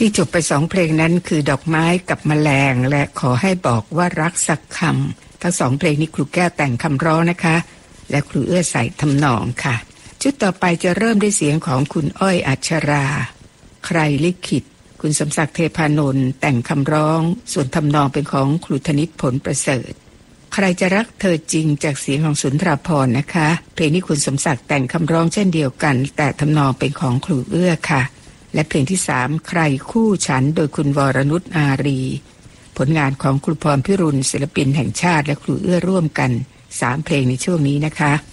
ที่จบไป2เพลงนั้นคือดอกไม้กับแมลงและขอให้บอกว่ารักสักคำทั้ง2เพลงนี้ครูแก้วแต่งคำร้องนะคะและครูเอื้อใส่ทำนองค่ะชุดต่อไปจะเริ่มด้วยเสียงของคุณอ้อยอัชราใครลิขิตคุณสมศักดิ์เทพานนท์แต่งคำร้องส่วนทำนองเป็นของครูธนิตผลประเสริฐใครจะรักเธอจริงจากเสียงของสุนทราภรณ์นะคะเพลงนี้คุณสมศักดิ์แต่งคำร้องเช่นเดียวกันแต่ทำนองเป็นของครูเอื้อค่ะและเพลงที่3ใครคู่ฉันโดยคุณวรนุชอารีผลงานของครูพรพิรุณศิลปินแห่งชาติและครูเอื้อร่วมกัน3เพลงในช่วงนี้นะคะ